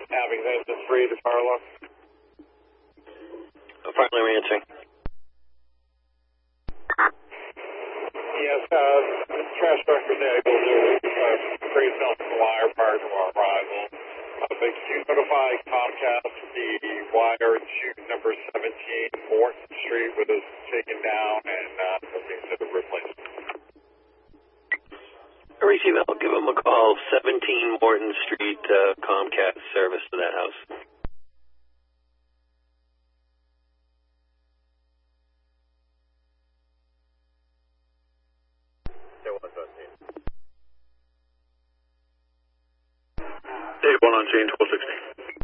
Abington 3 to Carlo. Finally answering. Yes, trash truck was able to trace out the wire prior to our arrival. But can you notify Comcast the wire in chute number 17 Morton Street was taken down and looking to the replacement? Receive, I'll give them a call. 17 Morton Street, Comcast service to that house. Dave 1 on chain 1260.